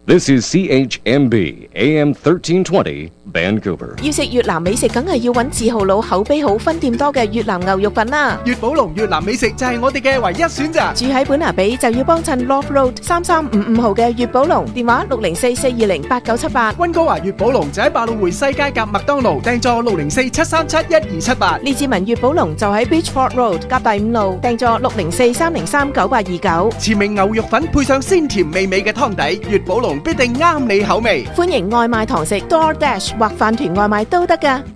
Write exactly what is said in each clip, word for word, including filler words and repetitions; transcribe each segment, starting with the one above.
This is C H M B A M thirteen twenty Vancouver。 要食越南美食，梗係要揾字號佬口碑好、分店多嘅越南牛肉粉啦。 粵寶龍越南美食就係我哋嘅唯一選擇。 住喺本拿比就要幫襯 Loft Road 三三五五號嘅粵寶龍，電話六零四四二零八九七八。 溫哥華粵寶龍就喺百老匯西街夾麥當勞，訂座六零四七三七一二七八。 列治文粵寶龍就喺 Beachford Road 夾第五路，訂座六零四三零三九八二九。 馳名牛肉粉配上鮮甜美美嘅湯底，粵寶龍必定啱你口味。 歡迎外賣堂食 DoorDash 或飯團外賣都得㗎。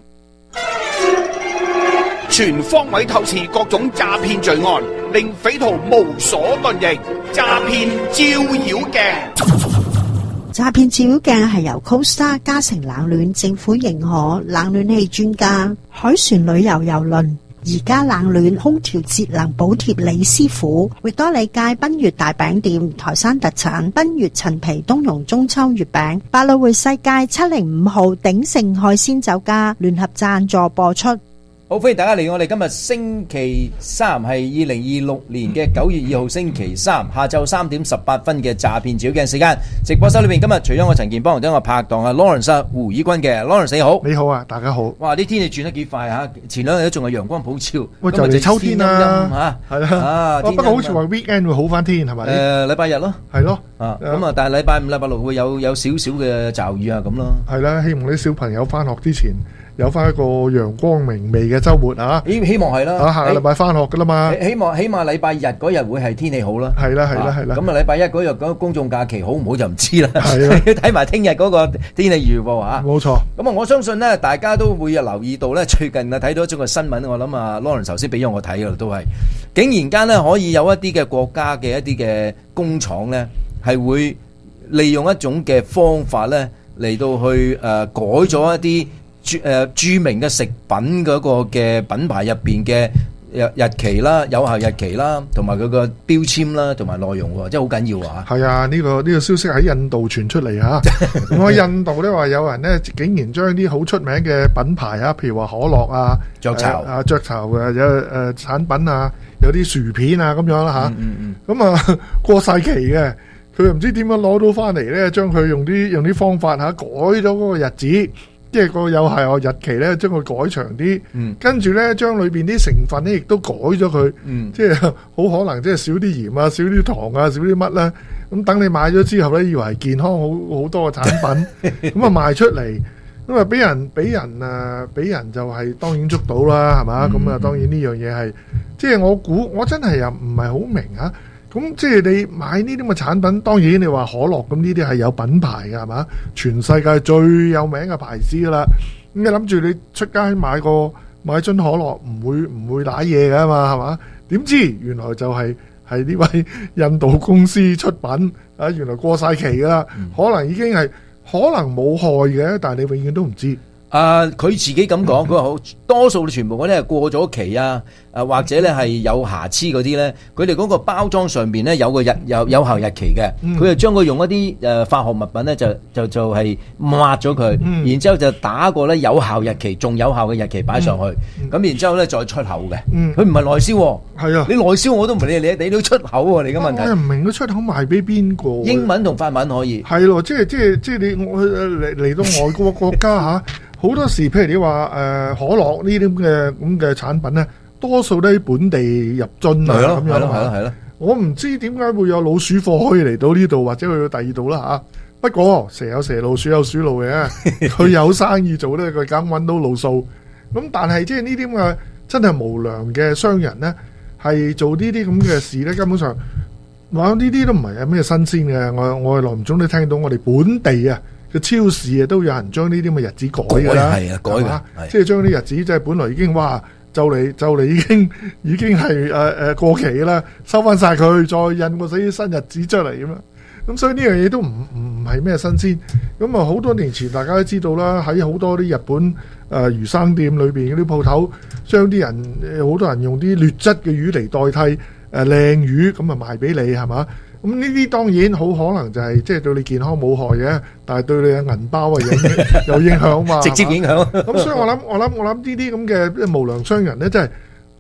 全方位透視各種詐騙罪案，令匪徒無所遁形。詐騙照妖鏡， 詐騙照妖鏡係由 Costa 嘉誠冷暖政府認可冷暖氣專家海船旅遊郵輪而家冷暖空調節能補貼李師傅，域多利街賓悅大餅店台山特產賓悅陳皮冬蓉中秋月餅，百老匯西街七零五號鼎盛海鮮酒家聯合贊助播出。 好，歡迎大家嚟我哋今日星期三係二零二六年嘅九月二號星期三下晝三點十八分嘅詐騙照妖鏡時間。直播室裏邊今日除咗我陳健邦同我拍檔啊 Lawrence 胡以軍嘅 Lawrence 你好。 你好啊，大家好。 哇！啲天氣轉得幾快嚇，前兩日都仲係陽光普照， 喂就嚟秋天啦嚇， 係啦。啊不過好似話 weekend 會好翻天係咪？ 誒禮拜日咯， 係咯。 啊咁啊，但係禮拜五、禮拜六會有有少少嘅驟雨啊咁咯。 係啦，希望啲小朋友翻學之前有翻一個陽光明媚嘅週末啊！ 希希望係啦， 啊下個禮拜翻學噶啦嘛， 希望起碼禮拜日嗰日會係天氣好啦。 係啦係啦係啦。 咁啊禮拜一嗰日嗰個公眾假期好唔好就唔知啦。 係啊， 要睇埋聽日嗰個天氣預報嚇。 冇錯。 咁啊我相信咧，大家都會有留意到咧，最近啊睇到一種嘅新聞，我諗啊 Lawrence 頭先俾咗我睇噶啦，都係竟然間咧可以有一啲嘅國家嘅一啲嘅工廠咧，係會利用一種嘅方法咧嚟到去誒、呃、改咗一啲。著誒著名嘅食品嗰個嘅品牌入邊嘅日日期啦、有效日期啦，同埋佢個標籤啦，同埋內容喎，真係好緊要啊！ 係啊，呢、這個呢、這個消息喺印度傳出嚟嚇。我喺印度咧話有人咧竟然將啲好出名嘅品牌啊，譬如話可樂啊、 雀巢啊、雀巢嘅有誒、呃、產品啊，有啲薯片啊咁樣啦嚇。咁、嗯嗯嗯、啊過晒期嘅，佢又唔知點樣攞到翻嚟咧，將佢用啲用啲方法嚇改咗嗰個日子。即係個有效日期咧，將佢改長啲，嗯、跟住咧將裏邊啲成分咧亦都改咗佢，嗯、即係好可能即係少啲鹽啊、少啲糖啊、少啲乜咧。咁等你買咗之後咧，以為係健康好好多嘅產品，咁啊賣出嚟，咁啊俾人俾人啊俾人就係當然捉到啦，係嘛？咁啊、嗯、當然呢樣嘢係，即係我估我真係又唔係好明啊。咁即係你買呢啲咁嘅產品，當然你話可樂咁呢啲係有品牌嘅係嘛？全世界最有名嘅牌子噶啦。咁你諗住你出街買個買樽可樂唔會唔會瀨嘢噶嘛係嘛？點知原來就係係呢位印度公司出品啊！原來過晒期噶啦，嗯、可能已經係可能冇害嘅，但係你永遠都唔知。 啊！佢自己咁講，佢話好多數全部嗰啲係過咗期啊，啊或者咧係有瑕疵嗰啲咧，佢哋嗰個包裝上邊咧有個日有有效日期嘅，佢就將佢用一啲誒化學物品咧就就就係抹咗佢，嗯、然之後就打個咧有效日期仲有效嘅日期擺上去，咁、嗯嗯、然之後咧再出口嘅，佢唔係內銷喎，係啊，你內銷我都唔理你，你都出口喎，你嘅問題。我又唔明佢出口賣俾邊個？ 英文同法文可以。 係咯，即係即係即係你我嚟嚟到外國國家嚇。好多時，譬如你話誒、呃、可樂呢啲咁嘅咁嘅產品咧，多數都喺本地入樽啊咁樣。係咯係咯係咯。我唔知點解會有老鼠貨可以嚟到呢度，或者去到第二度啦嚇。不過蛇有蛇路，鼠有鼠路嘅，佢有生意做咧，佢梗揾到路數。咁但係即係呢啲咁嘅真係無良嘅商人咧，係做呢啲咁嘅事咧，根本上話呢啲都唔係有咩新鮮嘅。我我耐唔中都聽到我哋本地啊。個超市啊，都有人將呢啲咁嘅日子改㗎啦，係啊，改㗎，即係將啲日子即係本來已經哇，就嚟就嚟已經已經係誒誒過期啦，收翻晒佢，再印過啲新日子出嚟咁樣。咁所以呢樣嘢都唔唔係咩新鮮。咁啊，好多年前大家都知道啦，喺好多啲日本誒、呃、魚生店裏邊嗰啲鋪頭，將啲人好多人用啲劣質嘅魚嚟代替誒靚、呃、魚，咁啊賣俾你係嘛？咁呢啲當然好可能就係即係對你健康冇害嘅，但係對你嘅銀包啊有有影響嘛， 直接影響。 咁所以我諗我諗我諗呢啲咁嘅無良商人咧，真係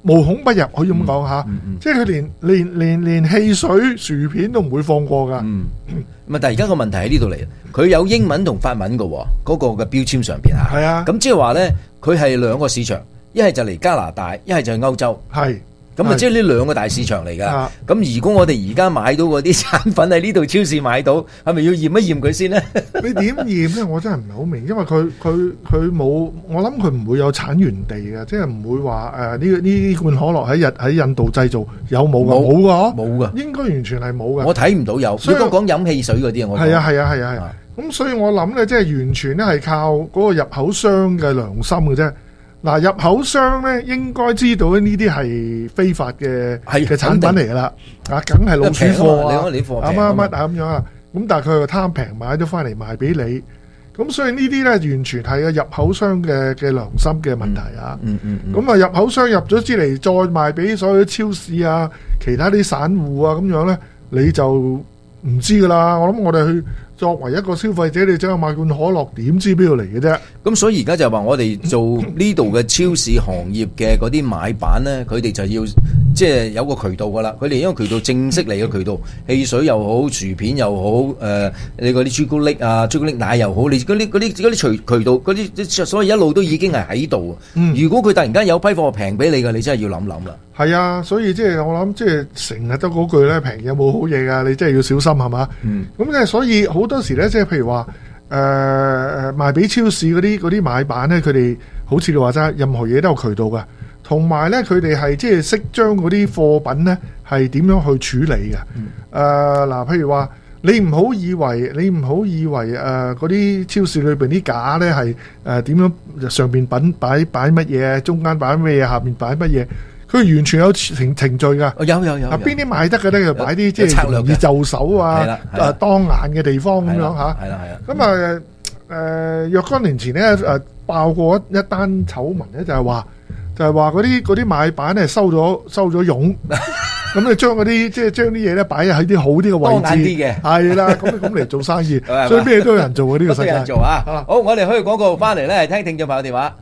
無孔不入，可以咁講嚇。即係佢連連連連汽水、薯片都唔會放過㗎。 嗯，咁啊，但係而家個問題喺呢度嚟，佢有英文同法文嘅喎，嗰個嘅標籤上邊嚇。 係啊， 咁即係話咧，佢係兩個市場，一係就嚟加拿大，一係就係歐洲。 係。 咁啊，即係呢兩個大市場嚟㗎。咁、啊、如果我哋而家買到嗰啲產品喺呢度超市買到，係咪要驗一驗佢先咧？ 你點驗咧？我真係唔係好明，因為佢佢佢冇，我諗佢唔會有產源地嘅，即係唔會話誒呢呢罐可樂喺日喺印度製造有冇㗎？冇㗎， 冇㗎， 應該完全係冇㗎。 我睇唔到有。如果講飲汽水嗰啲，我係啊係啊係啊係。咁所以我諗咧，即係完全咧係靠嗰個入口商嘅良心嘅啫。嗱，入口商咧應該知道呢啲係非法嘅嘅產品嚟噶啦，啊，梗係老鼠貨啊，啱啱乜啊咁樣啊，咁但係佢又貪平買咗翻嚟賣俾你，咁所以呢啲咧完全係個入口商嘅嘅良心嘅問題啊。 嗯嗯嗯。 咁啊，入口商入咗支嚟，再賣俾所有超市啊、其他啲散戶啊咁樣咧，你就唔知噶啦。我諗我哋去作為一個消費者，你走去買罐可樂，點知邊度嚟嘅啫？ 咁所以而家就話我哋做呢度嘅超市行業嘅嗰啲買辦咧，佢哋就要即係有個渠道噶啦。佢哋因為渠道正式嚟嘅渠道，汽水又好，薯片又好，誒、呃，你嗰啲朱古力啊、朱古力奶又好，你嗰啲嗰啲嗰啲渠渠道嗰啲，所以一路都已經係喺度。嗯，如果佢突然間有批貨平俾你嘅，你真係要諗諗啦。 係啊，所以即係我諗，即係成日都嗰句咧，平有冇好嘢噶？你真係要小心係嘛？嗯，咁即係所以好多時咧，即係譬如話。誒、呃、賣俾超市嗰啲嗰啲買辦咧，佢哋好似你話齋，任何嘢都有渠道嘅，同埋咧佢哋係即係識將嗰啲貨品咧係點樣去處理嘅。誒、嗯、嗱、呃，譬如話你唔好以為你唔好以為誒嗰啲超市裏邊啲架咧係誒點樣上邊品擺擺乜嘢，中間擺乜嘢，下邊擺乜嘢。佢完全有程程序㗎， 有有有。 啊，邊啲買得嘅咧，就擺啲即係容易就手啊，誒當眼嘅地方咁樣嚇。係啦係啦。咁啊誒，若干年前咧誒爆過一一單醜聞咧，就係話就係話嗰啲嗰啲買辦咧收咗收咗傭，咁你將嗰啲即係將啲嘢咧擺喺啲好啲嘅位置， 當眼啲嘅。係啦，咁咁嚟做生意，所以咩都有人做嘅呢個世界。 都有人做啊！好，我哋去廣告翻嚟咧，聽聽眾朋友電話。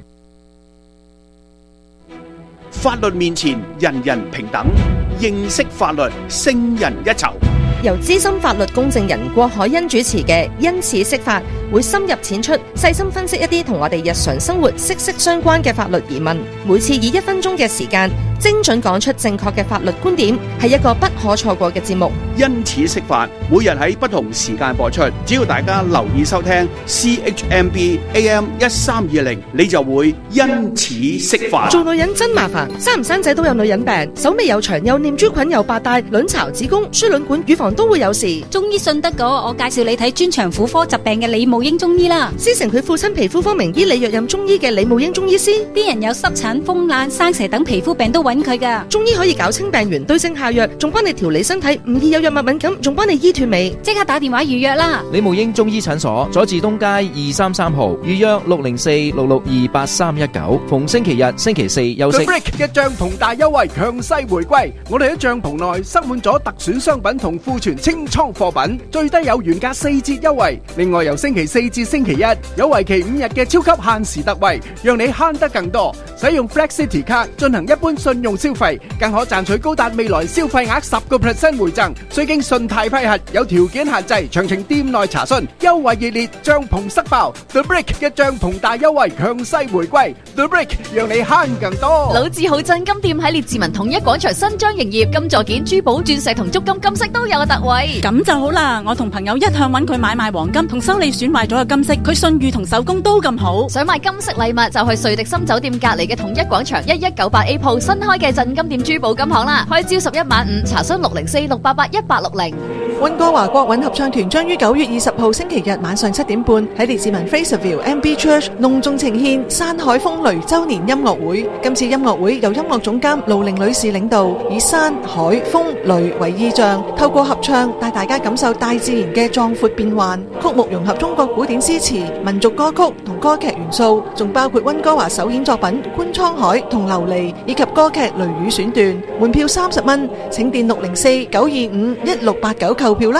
法律面前人人平等，認識法律勝人一籌。 由資深法律公證人郭海欣主持嘅《因此釋法》，會深入淺出，細心分析一啲同我哋日常生活息息相關嘅法律疑問。每次以一分鐘嘅時間，精準講出正確嘅法律觀點，係一個不可錯過嘅節目。 因此釋法，每日喺不同時間播出，只要大家留意收聽 C H M B A M 一三二零，你就會因此釋法。 做女人真麻煩，生唔生仔都有女人病，手尾又長，又念珠菌，又白帶，卵巢、子宮、輸卵管、乳房都會有事。 中醫信得過，我介紹你睇專長婦科疾病嘅李慕英中醫啦。 師承佢父親皮膚科名醫李若任中醫嘅李慕英中醫師， 啲人有濕疹、風癩、生蛇等皮膚病都揾佢噶。 中醫可以搞清病源，對症下藥，仲幫你調理身體，唔易有藥物敏感，仲幫你醫斷尾。 即刻打電話預約啦！ 李慕英中醫診所，佐治東街二三三號，預約六零四六六二八三一九。逢星期日、星期四休息。 The Brick 嘅帳篷大優惠強勢回歸，我哋喺帳篷內塞滿咗特選商品同庫存清倉貨品，最低有原價四折優惠。另外由星期四至星期一有為期五日嘅超級限時特惠，讓你慳得更多。使用 Flex City 卡進行一般信用消費，更可賺取高達未來消費額十個 percent 回贈，需經信貸批核，有條件限制，詳情店內查詢。優惠熱烈，帳篷塞爆 The Brick 嘅帳篷大優惠強勢回歸 The Brick 讓你慳更多。 老字號鎮金店喺列治文統一廣場新張營業，金座件、珠寶、鑽石同足金金飾都有特惠。 咁就好啦，我同朋友一向揾佢買賣黃金同修理損壞咗嘅金飾，佢信譽同手工都咁好。 想買金飾禮物就去瑞迪森酒店隔離嘅統一廣場一一九八 A 鋪新開嘅鎮金店珠寶金行啦，開朝十一晚五，查詢六零四六八八一八六零。 溫哥華國韻合唱團將於九月二十號星期日晚上七點半喺列治文 Fraserville M B Church 隆重呈獻山海風雷周年音樂會。今次音樂會由音樂總監盧玲女士領導，以山海風雷為意象，透過合唱帶大家感受大自然嘅壯闊變幻。曲目融合中國古典詩詞、民族歌曲同歌劇元素，仲包括溫哥華首演作品《觀滄海》同《琉璃》，以及歌劇《雷雨》選段。門票三十蚊，請電六零四九二五一六八九購票啦。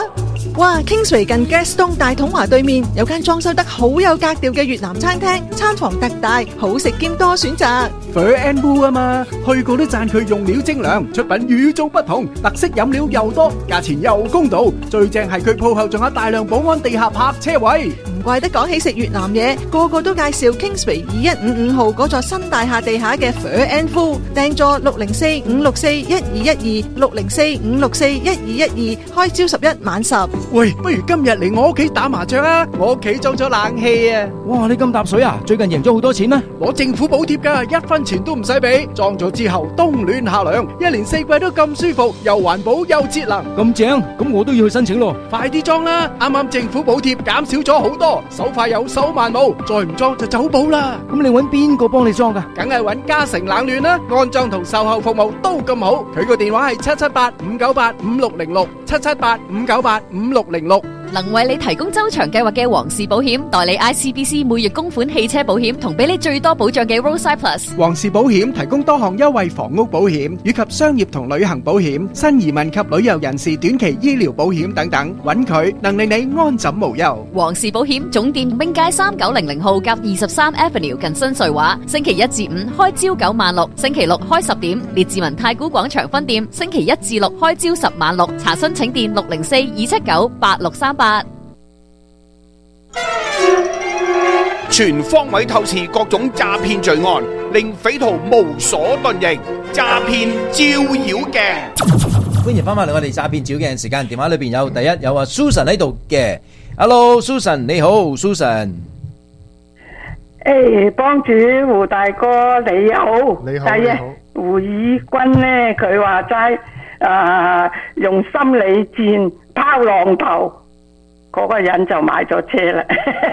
哇 Kingsway 近 Gaston 大統華對面有間裝修得好有格調嘅越南餐廳，餐房特大，好食兼多選擇。 Phở and Bu 啊嘛，去過都讚佢用料精良，出品與眾不同，特色飲料又多，價錢又公道，最正係佢鋪後仲有大量保安地下泊車位。 唔怪得講起食越南嘢，個個都介紹 Kingsway 二一五五號嗰座新大廈地下嘅 Phở and Bu， 訂座六零四五六四一二一二六零四五六四一二一二，開朝十一晚十。 喂，不如今日嚟我屋企打麻雀啊！我屋企裝咗冷氣啊！ 哇，你咁搭水啊？最近贏咗好多錢咩？ 攞政府補貼㗎，一分錢都唔使俾。裝咗之後冬暖夏涼，一年四季都咁舒服，又環保又節能。 咁正，咁我都要去申請咯。 快啲裝啦！啱啱政府補貼減少咗好多，手快有手慢冇，再唔裝就走寶啦。 咁你揾邊個幫你裝㗎？ 梗係揾嘉誠冷暖啦，安裝同售後服務都咁好。佢個電話係七七八五九八五六零六七七八五九八五六零六。 能為你提供周長計劃嘅皇氏保險，代理 I C B C 每月供款汽車保險，同俾你最多保障嘅 Roadside Plus。 皇氏保險提供多項優惠房屋保險以及商業同旅行保險、新移民及旅遊人士短期醫療保險等等，揾佢能令你安枕無憂。 皇氏保險總店兵街三九零零號甲二十三 Avenue 近新瑞華，星期一至五開朝九晚六，星期六開十點。列治文太古廣場分店星期一至六開朝十晚六，查詢請電六零四二七九八六三八。 全方位透視各種詐騙罪案，令匪徒無所遁形。詐騙照妖鏡， 歡迎翻返嚟我哋詐騙照妖鏡時間。電話裏邊有第一有啊 Susan 喺度嘅 ，Hello Susan 你好 Susan。 誒，幫主胡大哥你好， 你好， 係啊，胡以軍咧佢話齋啊，用心理戰拋浪頭。嗰個人就買咗車啦，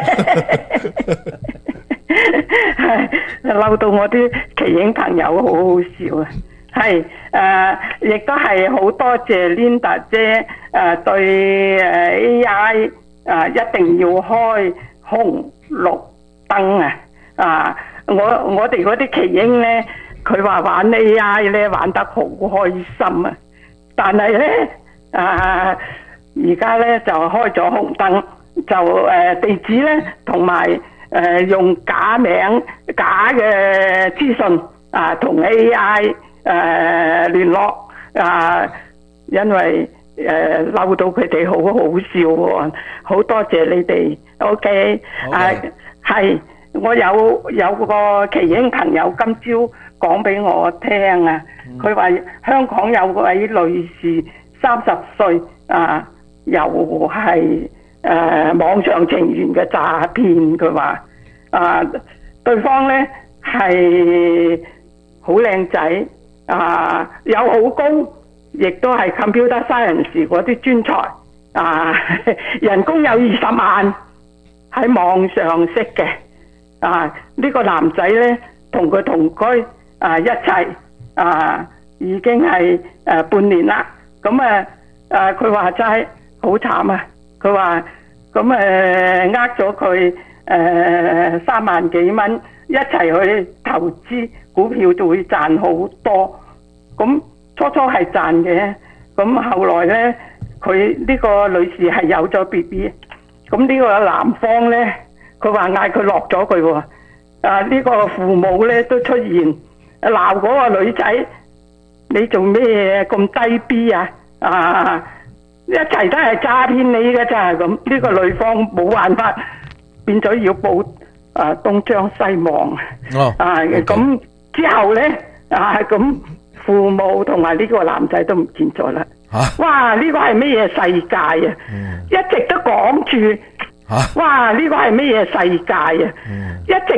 嬲到我啲奇影朋友好好笑啊！係誒，亦都係好多謝 Linda 姐誒對誒 A I 誒一定要開紅綠燈啊！啊，我我哋嗰啲奇影咧，佢話玩 A I 咧玩得好開心啊，但係咧啊〜而家咧就開咗紅燈，就誒、呃、地址咧同埋誒用假名假嘅資訊啊，同 A I 誒、呃、聯絡啊，因為誒嬲、呃、到佢哋好好笑喎，好多謝你哋。OK， 啊係，我有有個奇英朋友今朝講俾我聽啊，佢話、嗯、香港有位女士三十歲啊。又係誒、呃、網上情緣嘅詐騙，佢話啊對方咧係好靚仔啊，有好高，亦都係 computer science 嗰啲專才啊，人工有二十萬，喺網上識嘅啊，呢、呢個男仔咧同佢同居啊一齊啊已經係誒、啊、半年啦，咁啊誒佢話齋。好慘啊！佢話咁誒呃咗佢誒三萬幾蚊，一齊去投資股票就會賺好多。咁初初係賺嘅，咁後來咧佢呢個女士係有咗 B B， 咁呢個男方咧佢話嗌佢落咗佢喎。啊呢、呢個父母咧都出現鬧嗰個女仔，你做咩咁低 B 啊？啊！一齊都係詐騙你嘅咋，咁呢個女方冇辦法，變咗要報啊東張西望。哦，啊咁、okay. 之後咧啊咁父母同埋呢個男仔都唔見咗啦。嚇、啊！哇！呢、呢個係咩嘢世界啊？嗯、一直都講住。嚇、啊！哇！呢、呢個係咩嘢世界啊？嗯、一直